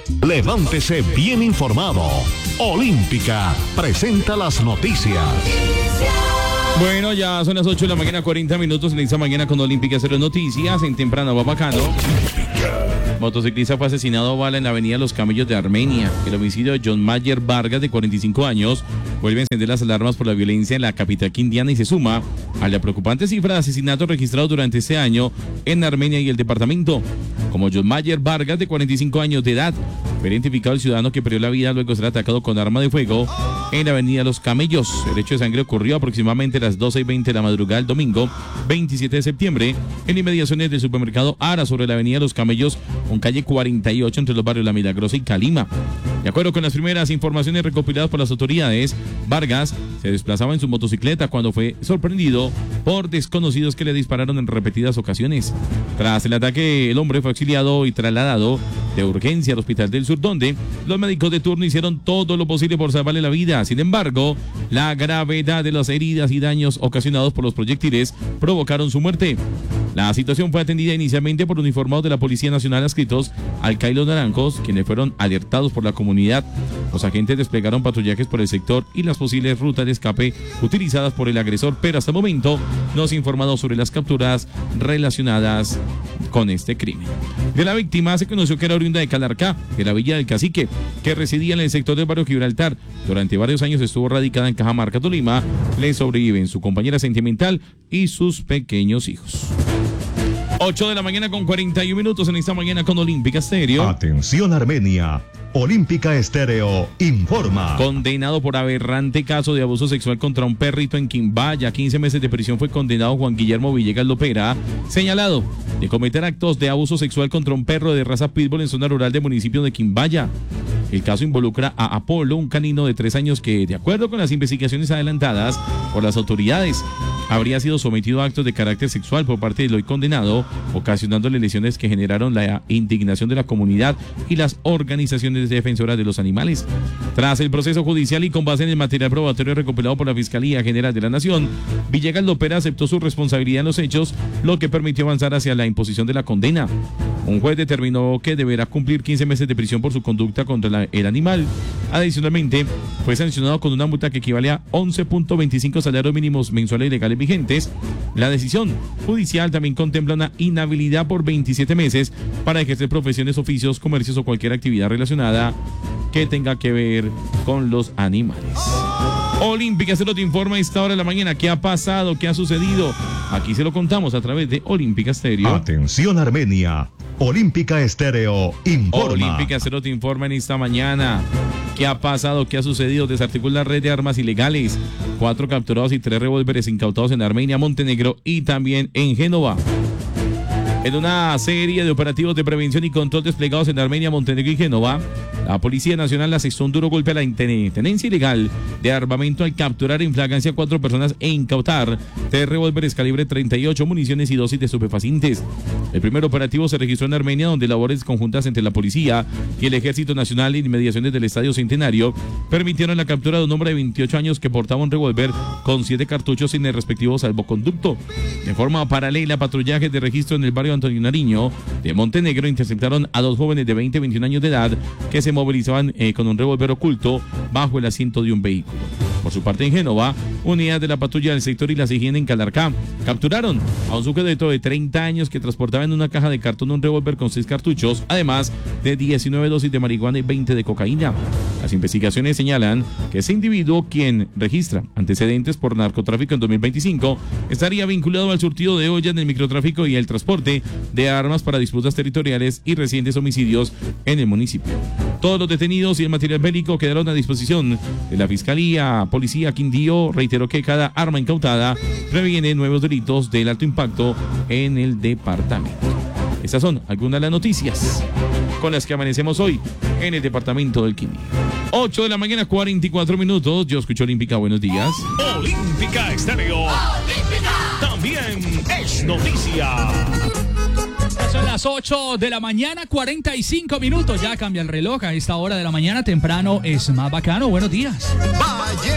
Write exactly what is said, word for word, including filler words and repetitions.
Levántese bien informado. Olímpica presenta las noticias. Bueno, ya son las ocho de la mañana, cuarenta minutos en esta mañana con Olímpica Cero Noticias en temprano Barbacano. Motociclista fue asesinado a bala en la avenida Los Camellos de Armenia. El homicidio de John Mayer Vargas, de cuarenta y cinco años, vuelve a encender las alarmas por la violencia en la capital quindiana y se suma a la preocupante cifra de asesinatos registrados durante este año en Armenia y el departamento. Como John Mayer Vargas, de cuarenta y cinco años de edad, fue identificado el ciudadano que perdió la vida luego de ser atacado con arma de fuego en la avenida Los Camellos. El hecho de sangre ocurrió aproximadamente a las doce y veinte de la madrugada del domingo veintisiete de septiembre en inmediaciones del supermercado Ara sobre la avenida Los Camellos con calle cuarenta y ocho entre los barrios La Milagrosa y Calima. De acuerdo con las primeras informaciones recopiladas por las autoridades, Vargas se desplazaba en su motocicleta cuando fue sorprendido por desconocidos que le dispararon en repetidas ocasiones. Tras el ataque, el hombre fue auxiliado y trasladado de urgencia al Hospital del Sur, donde los médicos de turno hicieron todo lo posible por salvarle la vida. Sin embargo, la gravedad de las heridas y daños ocasionados por los proyectiles provocaron su muerte. La situación fue atendida inicialmente por uniformados de la Policía Nacional adscritos al C A I Los Naranjos, quienes fueron alertados por la comunidad. Los agentes desplegaron patrullajes por el sector y las posibles rutas de escape utilizadas por el agresor, pero hasta el momento no se ha informado sobre las capturas relacionadas con este crimen. De la víctima se conoció que era oriunda de Calarcá, de la Villa del Cacique, que residía en el sector del barrio Gibraltar. Durante varios años estuvo radicada en Cajamarca, Tolima. Le sobreviven su compañera sentimental y sus pequeños hijos. ocho de la mañana con cuarenta y un minutos en esta mañana con Olímpica Estéreo. Atención Armenia. Olímpica Estéreo informa. Condenado por aberrante caso de abuso sexual contra un perrito en Quimbaya, quince meses de prisión fue condenado Juan Guillermo Villegas Lopera, señalado de cometer actos de abuso sexual contra un perro de raza pitbull en zona rural del municipio de Quimbaya. El caso involucra a Apolo, un canino de tres años que, de acuerdo con las investigaciones adelantadas por las autoridades, habría sido sometido a actos de carácter sexual por parte del hoy condenado, ocasionándole lesiones que generaron la indignación de la comunidad y las organizaciones defensoras de los animales. Tras el proceso judicial y con base en el material probatorio recopilado por la Fiscalía General de la Nación, Villegas Lopera aceptó su responsabilidad en los hechos, lo que permitió avanzar hacia la imposición de la condena. Un juez determinó que deberá cumplir quince meses de prisión por su conducta contra la, el animal. Adicionalmente, fue sancionado con una multa que equivale a once punto veinticinco salarios mínimos mensuales legales vigentes. La decisión judicial también contempla una inhabilidad por veintisiete meses para ejercer profesiones, oficios, comercios o cualquier actividad relacionada que tenga que ver con los animales. Olímpica Cero te informa a esta hora de la mañana qué ha pasado, qué ha sucedido. Aquí se lo contamos a través de Olímpica Estéreo. Atención Armenia. Olímpica Estéreo informa. Olímpica Cero te informa en esta mañana qué ha pasado, qué ha sucedido. Desarticula la red de armas ilegales. Cuatro capturados y tres revólveres incautados en Armenia, Montenegro y también en Génova. En una serie de operativos de prevención y control desplegados en Armenia, Montenegro y Génova, la Policía Nacional asestó un duro golpe a la tenencia ilegal de armamento al capturar en flagrancia a cuatro personas e incautar tres revólveres calibre treinta y ocho, municiones y dosis de estupefacientes. El primer operativo se registró en Armenia, donde labores conjuntas entre la Policía y el Ejército Nacional en inmediaciones del Estadio Centenario permitieron la captura de un hombre de veintiocho años que portaba un revólver con siete cartuchos sin el respectivo salvoconducto. De forma paralela, patrullajes de registro en el barrio Antonio Nariño de Montenegro interceptaron a dos jóvenes de veinte y veintiún años de edad que se movilizaban eh, con un revólver oculto bajo el asiento de un vehículo. Por su parte, en Génova, unidades de la patrulla del sector y la higiene en Calarcá capturaron a un sujeto de treinta años que transportaba en una caja de cartón un revólver con seis cartuchos, además de diecinueve dosis de marihuana y veinte de cocaína. Las investigaciones señalan que ese individuo, quien registra antecedentes por narcotráfico en dos mil veinticinco, estaría vinculado al surtido de ollas del microtráfico y el transporte de armas para disputas territoriales y recientes homicidios en el municipio. Todos los detenidos y el material bélico quedaron a disposición de la Fiscalía. Policía Quindío reiteró que cada arma incautada previene nuevos delitos del alto impacto en el departamento. Estas son algunas de las noticias con las que amanecemos hoy en el departamento del Quindío. ocho de la mañana, cuarenta y cuatro minutos. Yo escucho Olímpica, buenos días. Olímpica Estéreo. Olímpica. También es noticia. Son las ocho de la mañana, cuarenta y cinco minutos. Ya cambia el reloj a esta hora de la mañana. Temprano es más bacano. Buenos días. Valle.